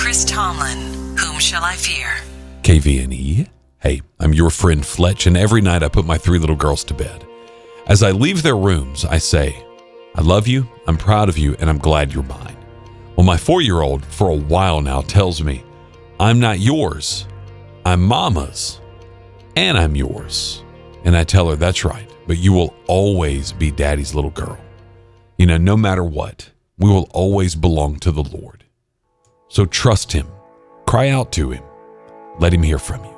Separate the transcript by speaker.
Speaker 1: Chris Tomlin, Whom Shall I Fear?
Speaker 2: KVNE. Hey, I'm your friend Fletch, and every night I put my 3 little girls to bed. As I leave their rooms, I say, I love you, I'm proud of you, and I'm glad you're mine. Well, my 4-year-old, for a while now, tells me, I'm not yours, I'm Mama's, and I'm yours. And I tell her, that's right, but you will always be Daddy's little girl. You know, no matter what, we will always belong to the Lord. So trust Him, cry out to Him, let Him hear from you.